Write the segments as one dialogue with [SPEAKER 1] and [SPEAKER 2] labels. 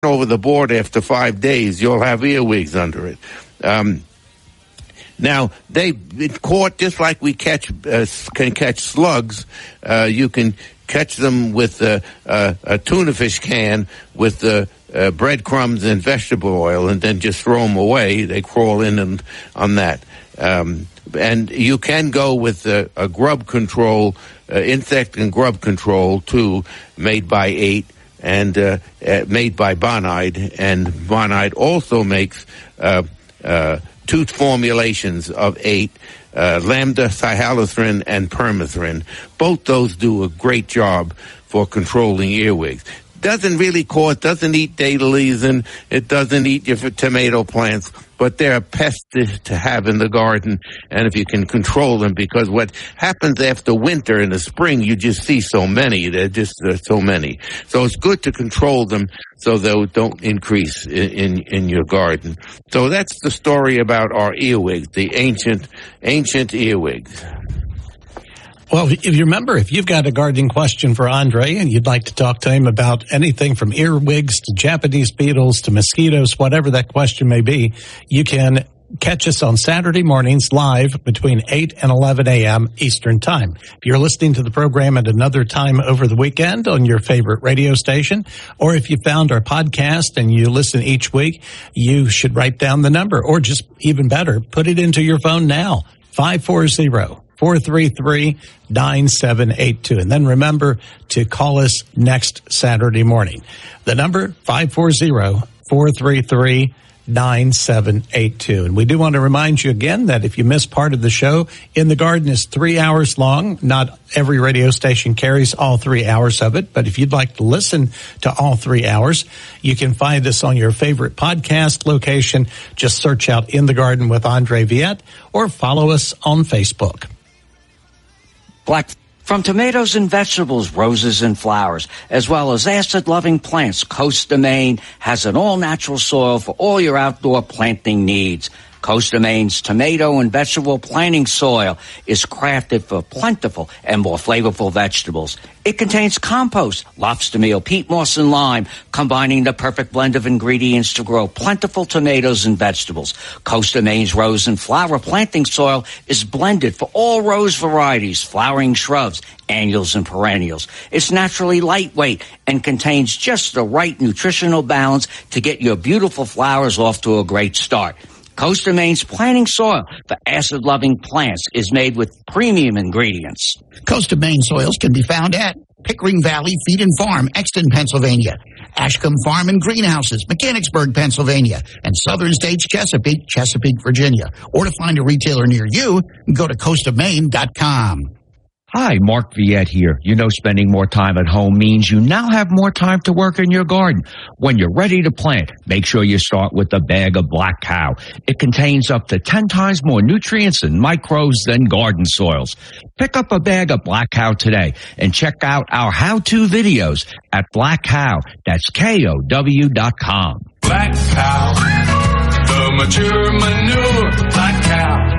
[SPEAKER 1] over the board after 5 days, you'll have earwigs under it. Now, they've caught just like we can catch slugs. You can catch them with a tuna fish can with breadcrumbs and vegetable oil, and then just throw them away. They crawl in on that. And you can go with a grub control, insect and grub control too, made by 8 and made by Bonide. And Bonide also makes two formulations of 8, lambda, cyhalothrin, and permethrin. Both those do a great job for controlling earwigs. Doesn't really cause, doesn't eat daylilies, and it doesn't eat your tomato plants, but they're a pest to have in the garden, and if you can control them, because what happens after winter in the spring, you just see so many. There's so many. So it's good to control them so they don't increase in your garden. So that's the story about our earwigs, the ancient earwigs.
[SPEAKER 2] Well, if you remember, if you've got a gardening question for Andre and you'd like to talk to him about anything from earwigs to Japanese beetles to mosquitoes, whatever that question may be, you can catch us on Saturday mornings live between 8 and 11 a.m. Eastern Time. If you're listening to the program at another time over the weekend on your favorite radio station, or if you found our podcast and you listen each week, you should write down the number, or just even better, put it into your phone now, 540-433-9782. And then remember to call us next Saturday morning. The number, 540-433-9782. And we do want to remind you again that if you miss part of the show, In the Garden is 3 hours long. Not every radio station carries all 3 hours of it, but if you'd like to listen to all 3 hours, you can find us on your favorite podcast location. Just search out In the Garden with Andre Viette, or follow us on Facebook.
[SPEAKER 3] From tomatoes and vegetables, roses and flowers, as well as acid-loving plants, Costa Maine has an all-natural soil for all your outdoor planting needs. Costa Maine's tomato and vegetable planting soil is crafted for plentiful and more flavorful vegetables. It contains compost, lobster meal, peat moss, and lime, combining the perfect blend of ingredients to grow plentiful tomatoes and vegetables. Costa Maine's rose and flower planting soil is blended for all rose varieties, flowering shrubs, annuals, and perennials. It's naturally lightweight and contains just the right nutritional balance to get your beautiful flowers off to a great start. Costa Maine's planting soil for acid-loving plants is made with premium ingredients.
[SPEAKER 4] Costa Maine soils can be found at Pickering Valley Feed and Farm, Exton, Pennsylvania; Ashcombe Farm and Greenhouses, Mechanicsburg, Pennsylvania; and Southern States Chesapeake, Chesapeake, Virginia. Or to find a retailer near you, go to CostaMaine.com.
[SPEAKER 5] Hi, Mark Viette here. You know, spending more time at home means you now have more time to work in your garden. When you're ready to plant, make sure you start with a bag of Black Cow. It contains up to 10 times more nutrients and microbes than garden soils. Pick up a bag of Black Cow today and check out our how-to videos at Black Cow. That's KOW.com.
[SPEAKER 6] Black Cow, the mature manure, Black Cow.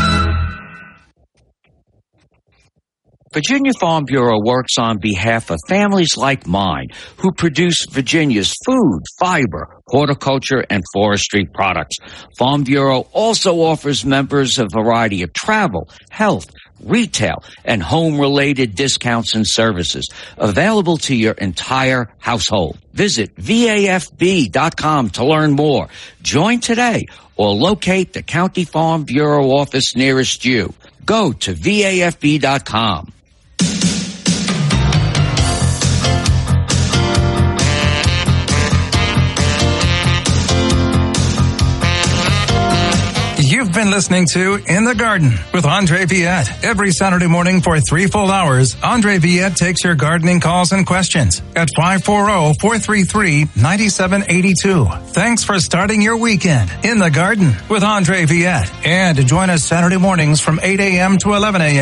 [SPEAKER 3] Virginia Farm Bureau works on behalf of families like mine who produce Virginia's food, fiber, horticulture, and forestry products. Farm Bureau also offers members a variety of travel, health, retail, and home-related discounts and services available to your entire household. Visit VAFB.com to learn more. Join today or locate the County Farm Bureau office nearest you. Go to VAFB.com.
[SPEAKER 7] You've been listening to In the Garden with Andre Viette. Every Saturday morning for 3 full hours, Andre Viette takes your gardening calls and questions at 540-433-9782. Thanks for starting your weekend in the garden with Andre Viette. And join us Saturday mornings from 8 a.m. to 11 a.m.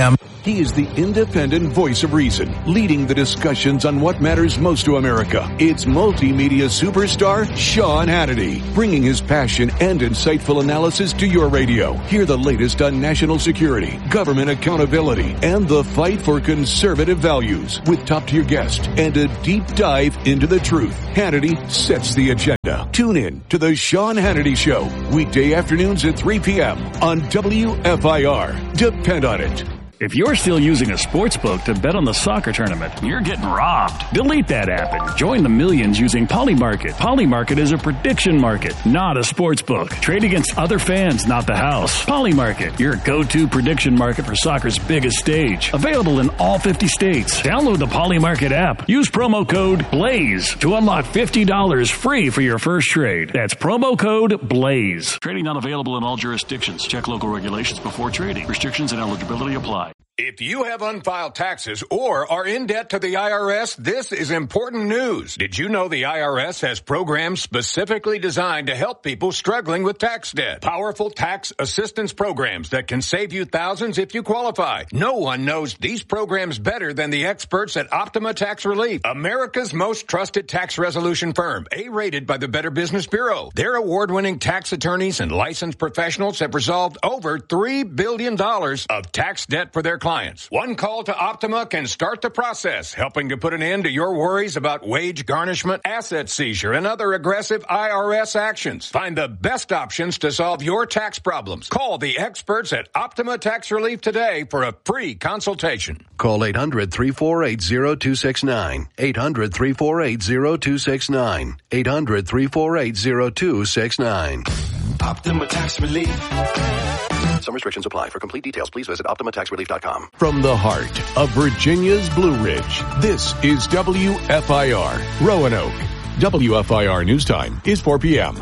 [SPEAKER 8] He is the independent voice of reason, leading the discussions on what matters most to America. It's multimedia superstar Sean Hannity, bringing his passion and insightful analysis to your radio. Hear the latest on national security, government accountability, and the fight for conservative values with top-tier guests and a deep dive into the truth. Hannity sets the agenda. Tune in to the Sean Hannity Show, weekday afternoons at 3 p.m. on WFIR. Depend on it.
[SPEAKER 9] If you're still using a sports book to bet on the soccer tournament, you're getting robbed. Delete that app and join the millions using Polymarket. Polymarket is a prediction market, not a sports book. Trade against other fans, not the house. Polymarket, your go-to prediction market for soccer's biggest stage. Available in all 50 states. Download the Polymarket app. Use promo code BLAZE to unlock $50 free for your first trade. That's promo code BLAZE. Trading not available in all jurisdictions. Check local regulations before trading. Restrictions and eligibility apply.
[SPEAKER 10] If you have unfiled taxes or are in debt to the IRS, this is important news. Did you know the IRS has programs specifically designed to help people struggling with tax debt? Powerful tax assistance programs that can save you thousands if you qualify. No one knows these programs better than the experts at Optima Tax Relief, America's most trusted tax resolution firm, A-rated by the Better Business Bureau. Their award-winning tax attorneys and licensed professionals have resolved over $3 billion of tax debt for their clients. One call to Optima can start the process, helping to put an end to your worries about wage garnishment, asset seizure, and other aggressive IRS actions. Find the best options to solve your tax problems. Call the experts at Optima Tax Relief today for a free consultation.
[SPEAKER 11] Call 800-348-0269. 800-348-0269. 800-348-0269.
[SPEAKER 12] Optima Tax Relief.
[SPEAKER 11] Some restrictions apply. For complete details, please visit OptimaTaxRelief.com.
[SPEAKER 8] From the heart of Virginia's Blue Ridge, this is WFIR, Roanoke. WFIR News Time is 4 p.m.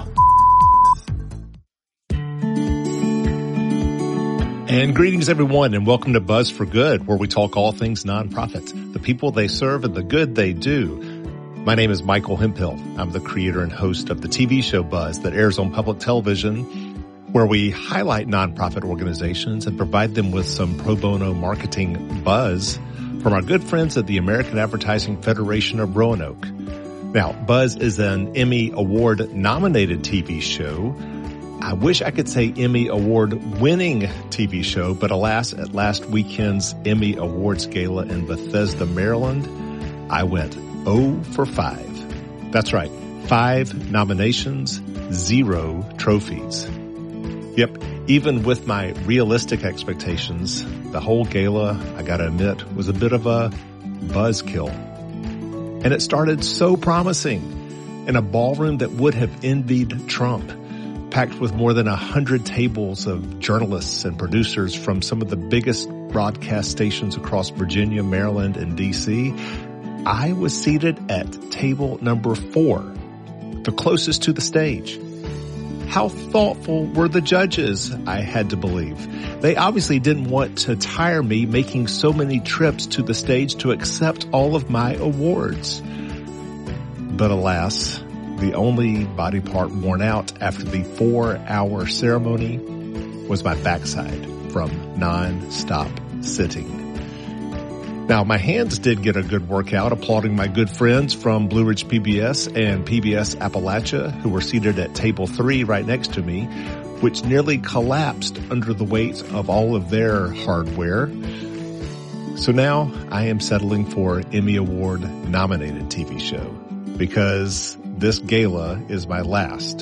[SPEAKER 13] And greetings, everyone, and welcome to Buzz for Good, where we talk all things nonprofits, the people they serve and the good they do. My name is Michael Hemphill. I'm the creator and host of the TV show Buzz that airs on public television, where we highlight nonprofit organizations and provide them with some pro bono marketing buzz from our good friends at the American Advertising Federation of Roanoke. Now, Buzz is an Emmy Award nominated TV show. I wish I could say Emmy Award winning TV show, but alas, at last weekend's Emmy Awards Gala in Bethesda, Maryland, I went 0 for 5. That's right, 5 nominations, 0 trophies. Yep, even with my realistic expectations, the whole gala, I gotta admit, was a bit of a buzzkill. And it started so promising in a ballroom that would have envied Trump, packed with more than 100 tables of journalists and producers from some of the biggest broadcast stations across Virginia, Maryland, and D.C. I was seated at table number 4, the closest to the stage. How thoughtful were the judges, I had to believe. They obviously didn't want to tire me making so many trips to the stage to accept all of my awards. But alas, the only body part worn out after the 4-hour ceremony was my backside from non-stop sitting. Now, my hands did get a good workout applauding my good friends from Blue Ridge PBS and PBS Appalachia, who were seated at table 3 right next to me, which nearly collapsed under the weight of all of their hardware. So now I am settling for Emmy Award nominated TV show because this gala is my last.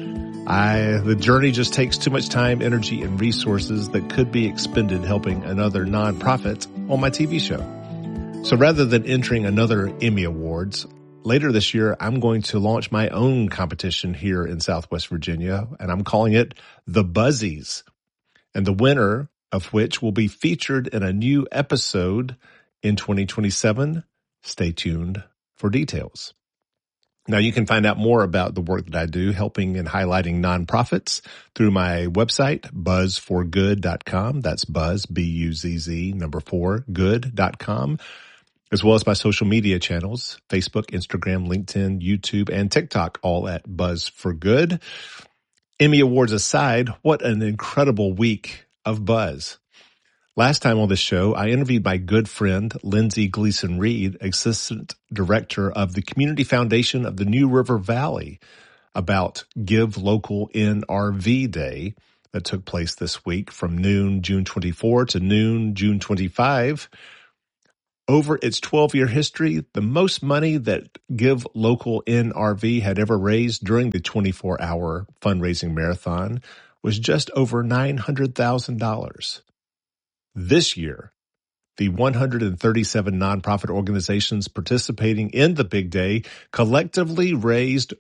[SPEAKER 13] The journey just takes too much time, energy, and resources that could be expended helping another nonprofit on my TV show. So rather than entering another Emmy Awards, later this year, I'm going to launch my own competition here in Southwest Virginia, and I'm calling it The Buzzies, and the winner of which will be featured in a new episode in 2027. Stay tuned for details. Now, you can find out more about the work that I do helping and highlighting nonprofits through my website, buzzforgood.com. That's buzz, B-U-Z-Z, 4, good.com, as well as my social media channels, Facebook, Instagram, LinkedIn, YouTube, and TikTok, all at Buzz for Good. Emmy Awards aside, what an incredible week of buzz. Last time on the show, I interviewed my good friend, Lindsay Gleason-Reed, Assistant Director of the Community Foundation of the New River Valley, about Give Local NRV Day that took place this week from noon June 24 to noon June 25. Over its 12-year history, the most money that Give Local NRV had ever raised during the 24-hour fundraising marathon was just over $900,000. This year, the 137 nonprofit organizations participating in the big day collectively raised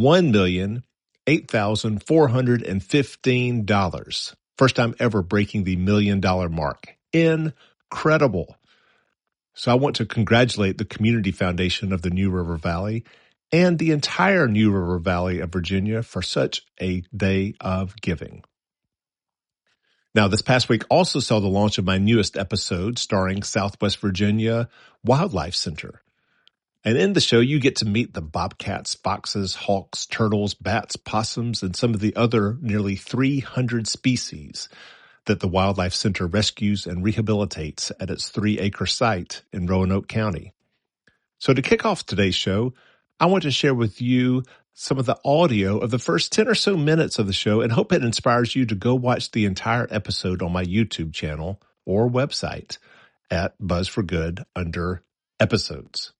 [SPEAKER 13] $1,008,415. First time ever breaking the $1 million mark. Incredible. So I want to congratulate the Community Foundation of the New River Valley and the entire New River Valley of Virginia for such a day of giving. Now, this past week also saw the launch of my newest episode starring Southwest Virginia Wildlife Center. And in the show, you get to meet the bobcats, foxes, hawks, turtles, bats, possums, and some of the other nearly 300 species that the Wildlife Center rescues and rehabilitates at its 3-acre site in Roanoke County. So to kick off today's show, I want to share with you some of the audio of the first 10 or so minutes of the show and hope it inspires you to go watch the entire episode on my YouTube channel or website at Buzz for Good under Episodes.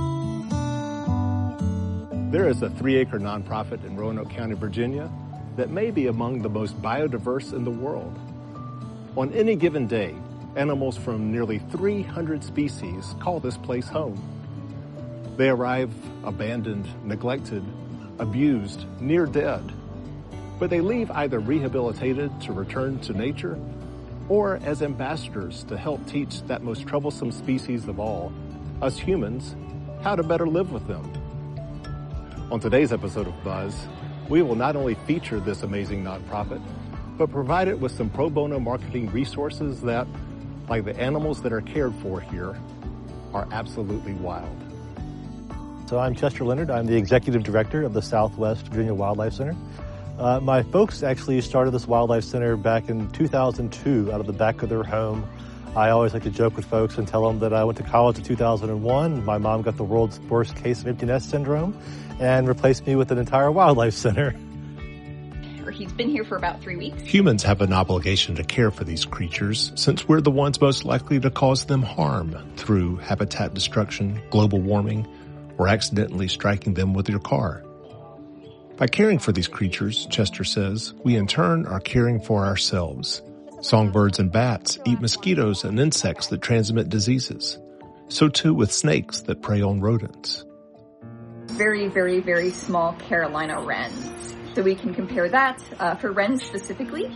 [SPEAKER 13] There is a 3-acre nonprofit in Roanoke County, Virginia that may be among the most biodiverse in the world. On any given day, animals from nearly 300 species call this place home. They arrive abandoned, neglected, abused, near dead, but they leave either rehabilitated to return to nature or as ambassadors to help teach that most troublesome species of all, us humans, how to better live with them. On today's episode of Buzz, we will not only feature this amazing nonprofit, but provide it with some pro bono marketing resources that, like the animals that are cared for here, are absolutely wild.
[SPEAKER 14] So I'm Chester Leonard. I'm the Executive Director of the Southwest Virginia Wildlife Center. My folks actually started this Wildlife Center back in 2002 out of the back of their home. I always like to joke with folks and tell them that I went to college in 2001. My mom got the world's worst case of empty nest syndrome and replaced me with an entire wildlife center.
[SPEAKER 15] He's been here for about 3 weeks.
[SPEAKER 13] Humans have an obligation to care for these creatures since we're the ones most likely to cause them harm through habitat destruction, global warming, or accidentally striking them with your car. By caring for these creatures, Chester says, we in turn are caring for ourselves. Songbirds and bats eat mosquitoes and insects that transmit diseases. So too with snakes that prey on rodents.
[SPEAKER 15] Very, very, very small Carolina wrens. So we can compare that for wrens specifically.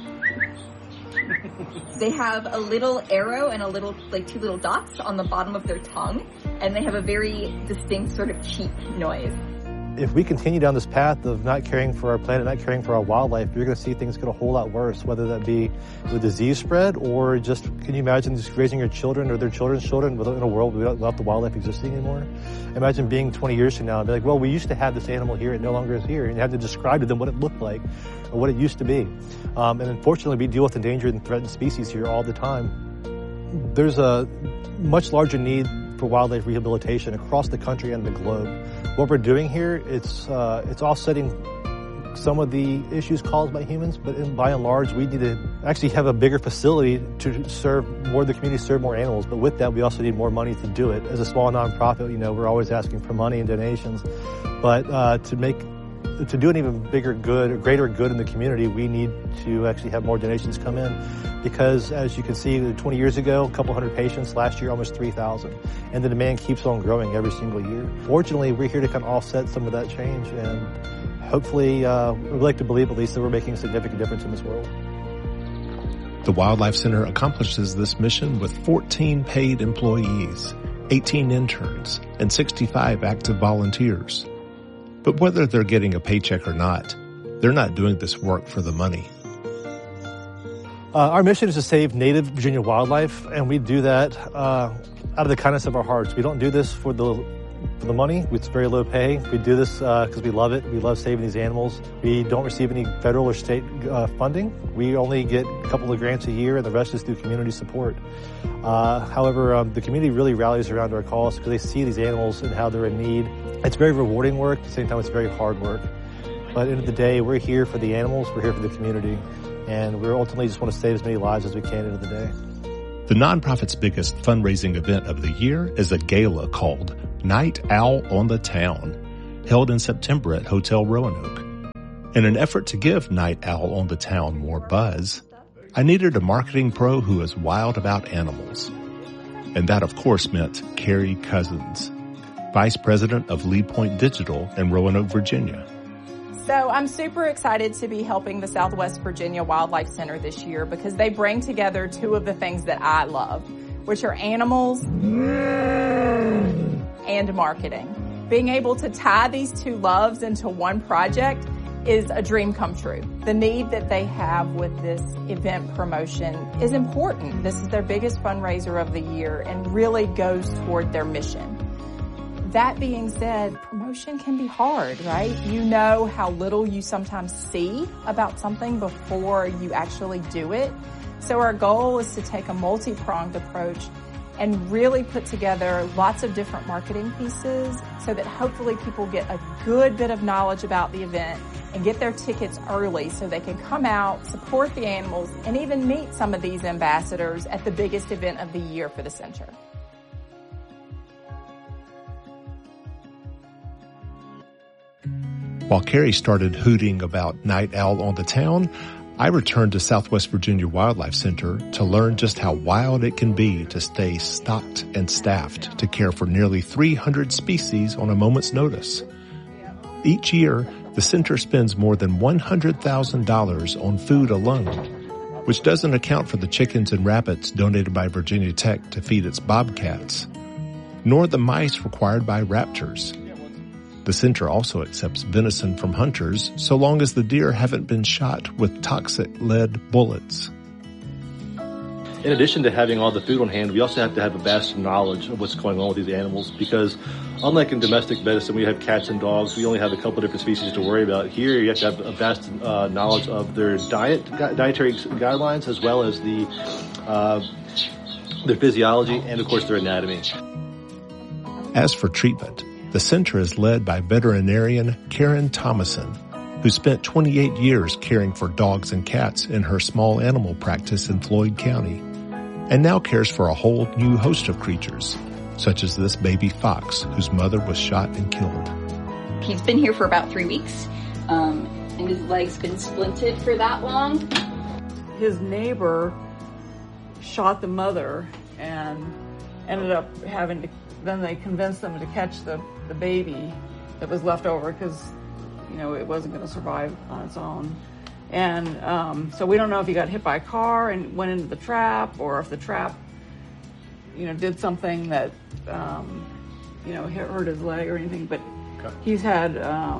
[SPEAKER 15] They have a little arrow and a little, like 2 little dots on the bottom of their tongue, and they have a very distinct sort of cheep noise.
[SPEAKER 14] If we continue down this path of not caring for our planet, not caring for our wildlife, you're going to see things get a whole lot worse, whether that be with disease spread or just, can you imagine just raising your children or their children's children in a world without the wildlife existing anymore? Imagine being 20 years from now and be like, well, we used to have this animal here, it no longer is here, and you have to describe to them what it looked like or what it used to be. And unfortunately, we deal with endangered and threatened species here all the time. There's a much larger need for wildlife rehabilitation across the country and the globe. What we're doing here, it's offsetting some of the issues caused by humans, but by and large, we need to actually have a bigger facility to serve more of the community, serve more animals. But with that, we also need more money to do it. As a small nonprofit, we're always asking for money and donations. But to do an even bigger good or greater good in the community, we need to actually have more donations come in. Because as you can see, 20 years ago, a couple hundred patients, last year almost 3,000. And the demand keeps on growing every single year. Fortunately, we're here to kind of offset some of that change, and hopefully, we'd like to believe at least that we're making a significant difference in this world.
[SPEAKER 13] The Wildlife Center accomplishes this mission with 14 paid employees, 18 interns, and 65 active volunteers. But whether they're getting a paycheck or not, they're not doing this work for the money.
[SPEAKER 14] Our mission is to save native Virginia wildlife, and we do that out of the kindness of our hearts. We don't do this for the for the money. It's very low pay. We do this because we love it. We love saving these animals. We don't receive any federal or state funding. We only get a couple of grants a year, and the rest is through community support. However, the community really rallies around our cause because they see these animals and how they're in need. It's very rewarding work. At the same time, it's very hard work. But at the end of the day, we're here for the animals. We're here for the community. And we ultimately just want to save as many lives as we can at the end of the day.
[SPEAKER 13] The nonprofit's biggest fundraising event of the year is a gala called Night Owl on the Town, held in September at Hotel Roanoke. In an effort to give Night Owl on the Town more buzz, I needed a marketing pro who is wild about animals. And that, of course, meant Carrie Cousins, Vice President of Lee Point Digital in Roanoke, Virginia.
[SPEAKER 16] So I'm super excited to be helping the Southwest Virginia Wildlife Center this year because they bring together two of the things that I love, which are animals and marketing. Being able to tie these two loves into one project is a dream come true. The need that they have with this event promotion is important. This is their biggest fundraiser of the year and really goes toward their mission. That being said, promotion can be hard, right? You know how little you sometimes see about something before you actually do it. So our goal is to take a multi-pronged approach and really put together lots of different marketing pieces so that hopefully people get a good bit of knowledge about the event and get their tickets early so they can come out, support the animals, and even meet some of these ambassadors at the biggest event of the year for the center.
[SPEAKER 13] While Carrie started hooting about Night Owl on the Town, I returned to Southwest Virginia Wildlife Center to learn just how wild it can be to stay stocked and staffed to care for nearly 300 species on a moment's notice. Each year, the center spends more than $100,000 on food alone, which doesn't account for the chickens and rabbits donated by Virginia Tech to feed its bobcats, nor the mice required by raptors. The center also accepts venison from hunters so long as the deer haven't been shot with toxic lead bullets.
[SPEAKER 17] In addition to having all the food on hand, we also have to have a vast knowledge of what's going on with these animals because unlike in domestic medicine, we have cats and dogs. We only have a couple different species to worry about. Here, you have to have a vast knowledge of their dietary guidelines as well as their physiology and, of course, their anatomy.
[SPEAKER 13] As for treatment, the center is led by veterinarian Karen Thomason, who spent 28 years caring for dogs and cats in her small animal practice in Floyd County, and now cares for a whole new host of creatures, such as this baby fox whose mother was shot and killed.
[SPEAKER 15] He's been here for about 3 weeks, and his leg's been splinted for that long.
[SPEAKER 18] His neighbor shot the mother and ended up having to, then they convinced them to catch the baby that was left over because, you know, it wasn't going to survive on its own. And so we don't know if he got hit by a car and went into the trap or if the trap, you know, did something that, you know, hurt his leg or anything. But he's had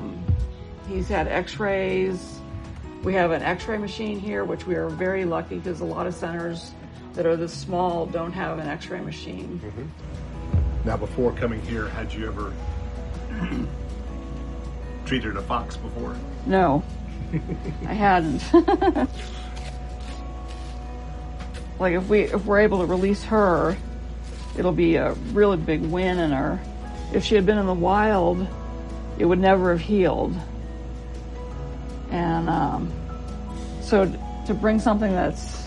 [SPEAKER 18] x-rays. We have an x-ray machine here, which we are very lucky because a lot of centers that are this small don't have an x-ray machine.
[SPEAKER 13] Mm-hmm. Now, before coming here, had you ever treated a fox before?
[SPEAKER 18] No, I hadn't. Like if we're able to release her, it'll be a really big win in her. If she had been in the wild, it would never have healed. And so to bring something that's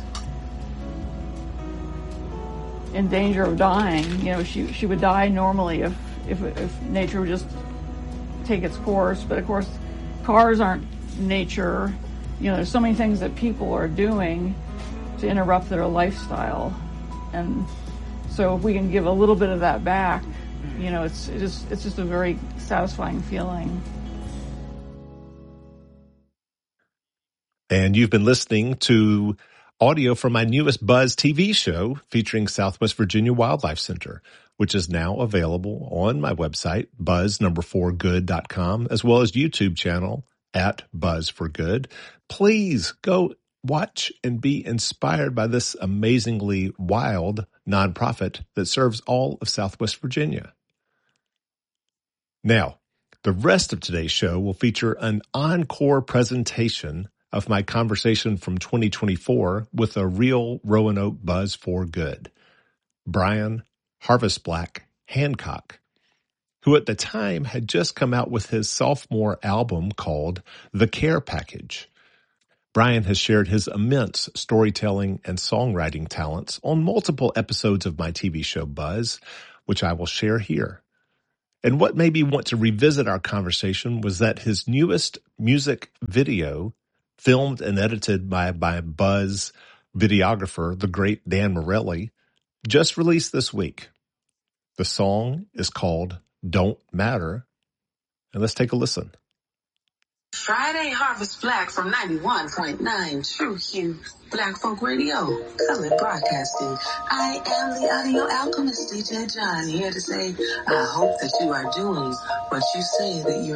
[SPEAKER 18] in danger of dying, you know, she would die normally if nature would just take its course. But of course, cars aren't nature. You know, there's so many things that people are doing to interrupt their lifestyle, and so if we can give a little bit of that back, you know, it's just a very satisfying feeling.
[SPEAKER 13] And you've been listening to audio from my newest Buzz TV show featuring Southwest Virginia Wildlife Center, which is now available on my website, buzz4good.com, as well as YouTube channel at Buzz4Good. Please go watch and be inspired by this amazingly wild nonprofit that serves all of Southwest Virginia. Now, the rest of today's show will feature an encore presentation of my conversation from 2024 with a real Roanoke Buzz for Good, Brian Harvest Black Hancock, who at the time had just come out with his sophomore album called The Care Package. Brian has shared his immense storytelling and songwriting talents on multiple episodes of my TV show Buzz, which I will share here. And what made me want to revisit our conversation was that his newest music video, filmed and edited by Buzz videographer, the great Dan Morelli, just released this week. The song is called Don't Matter, and let's take a listen.
[SPEAKER 19] Friday Harvest Black from 91.9 True Hue Black Folk Radio, color broadcasting. I am the audio alchemist, DJ John, here to say I hope that you are doing what you say that you